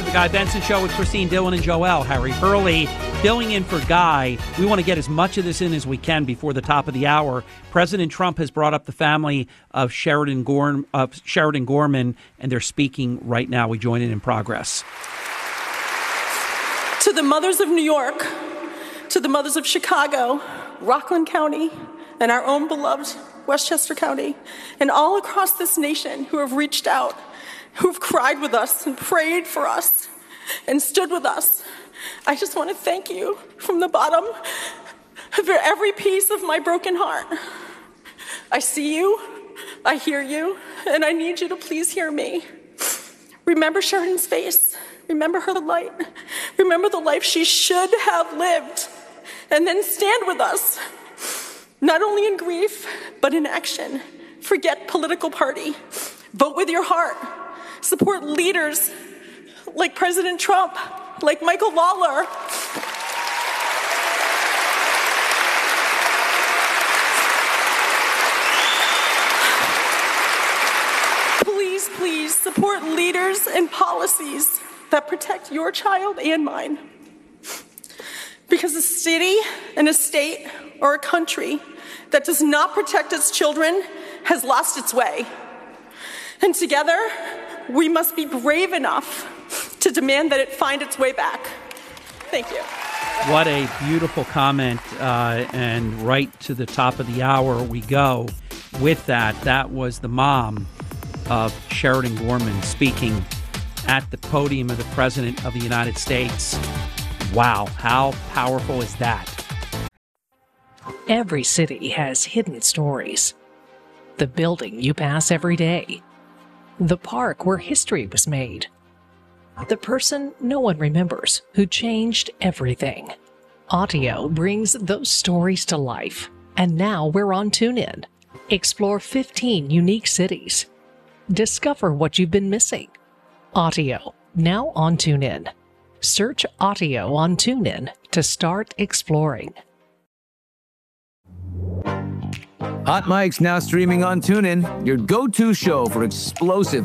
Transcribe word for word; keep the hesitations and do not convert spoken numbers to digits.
The Guy Benson Show with Christine Dillon and Joel. Harry Hurley filling in for Guy. We want to get as much of this in as we can before the top of the hour. President Trump has brought up the family of Sheridan, Gorm, of Sheridan Gorman, and they're speaking right now. We join in in progress. To the mothers of New York, to the mothers of Chicago, Rockland County, and our own beloved Westchester County, and all across this nation who have reached out, who've cried with us and prayed for us and stood with us. I just want to thank you from the bottom of every piece of my broken heart. I see you, I hear you, and I need you to please hear me. Remember Sheridan's face. Remember her light. Remember the life she should have lived. And then stand with us, not only in grief, but in action. Forget political party. Vote with your heart. Support leaders like President Trump, like Michael Lawler. Please, please support leaders and policies that protect your child and mine. Because a city and a state or a country that does not protect its children has lost its way. And together, we must be brave enough to demand that it find its way back. Thank you. What a beautiful comment, uh, and right to the top of the hour we go with that. That was the mom of Sheridan Gorman speaking at the podium of the President of the United States. Wow, how powerful is that? Every city has hidden stories. The building you pass every day. The park where history was made. The person no one remembers who changed everything. Audio brings those stories to life. And now we're on TuneIn. Explore fifteen unique cities. Discover what you've been missing. Audio, now on TuneIn. Search Audio on TuneIn to start exploring. Hot Mike's now streaming on TuneIn, your go-to show for explosive